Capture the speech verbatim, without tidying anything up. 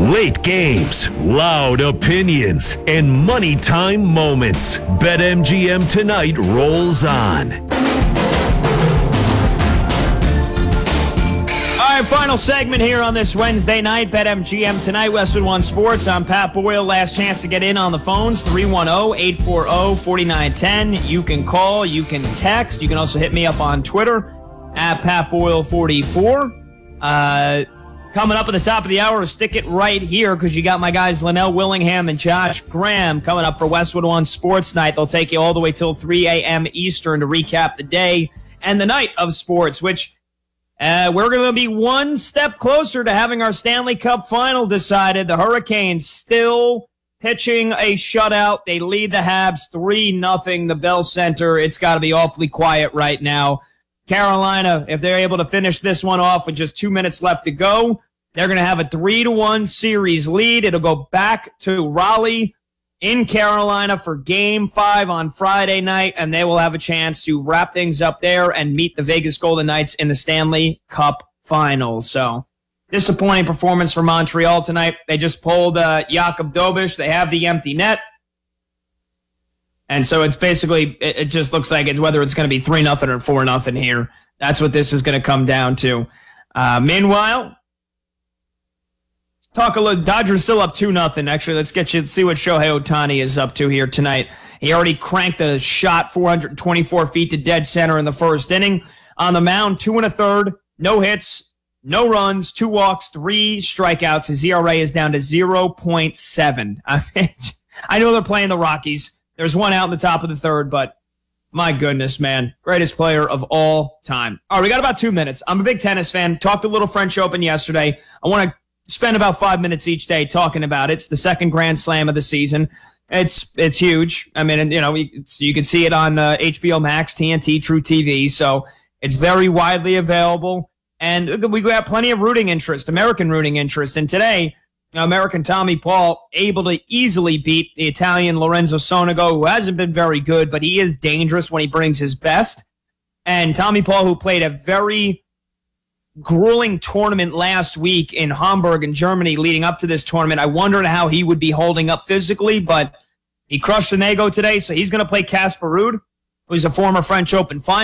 Late games, loud opinions, and money time moments. BetMGM tonight rolls on. All right, final segment here on this Wednesday night. BetMGM tonight, Westwood One Sports. I'm Pat Boyle. Last chance to get in on the phones, three one zero, eight four zero, four nine one zero. You can call, you can text. You can also hit me up on Twitter at Pat Boyle forty-four. Uh... Coming up at the top of the hour, stick it right here because you got my guys Linnell Willingham and Josh Graham coming up for Westwood One Sports Night. They'll take you all the way till three a.m. Eastern to recap the day and the night of sports, which uh, we're going to be one step closer to having our Stanley Cup final decided. The Hurricanes still pitching a shutout. They lead the Habs three nothing. The Bell Center, it's got to be awfully quiet right now. Carolina, if they're able to finish this one off with just two minutes left to go, they're going to have a three to one series lead. It'll go back to Raleigh in Carolina for game five on Friday night, and they will have a chance to wrap things up there and meet the Vegas Golden Knights in the Stanley Cup Finals. So, disappointing performance for Montreal tonight. They just pulled uh, Jakub Dobiš. They have the empty net. And so it's basically, it just looks like it's whether it's going to be three nothing or four nothing here. That's what this is going to come down to. Uh, meanwhile, talk a little, Dodgers still up two nothing. Actually, let's get you, see what Shohei Ohtani is up to here tonight. He already cranked a shot four hundred twenty-four feet to dead center in the first inning. On the mound, two and a third, no hits, no runs, two walks, three strikeouts. His E R A is down to zero point seven. I mean, I know they're playing the Rockies. There's one out in the top of the third, but my goodness, man. Greatest player of all time. All right, we got about two minutes. I'm a big tennis fan. Talked a little French Open yesterday. I want to spend about five minutes each day talking about it. It's the second Grand Slam of the season. It's it's huge. I mean, you know, it's, you can see it on uh, H B O Max, T N T, True T V. So it's very widely available. And we got plenty of rooting interest, American rooting interest. And today, American Tommy Paul able to easily beat the Italian Lorenzo Sonego, who hasn't been very good, but he is dangerous when he brings his best. And Tommy Paul, who played a very grueling tournament last week in Hamburg in Germany leading up to this tournament. I wondered how he would be holding up physically, but he crushed Sonego today, so he's going to play Casper Ruud, who's a former French Open finalist.